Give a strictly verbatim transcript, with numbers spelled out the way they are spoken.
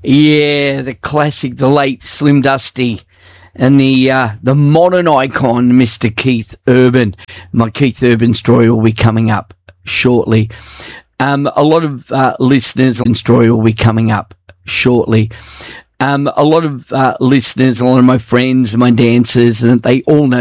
Yeah, the classic, the late Slim Dusty, and the uh, the modern icon, Mister Keith Urban. My Keith Urban story will be coming up shortly. Um, a lot of uh, listeners, story will be coming up shortly. Um, a lot of uh, listeners, a lot of my friends, my dancers, and they all know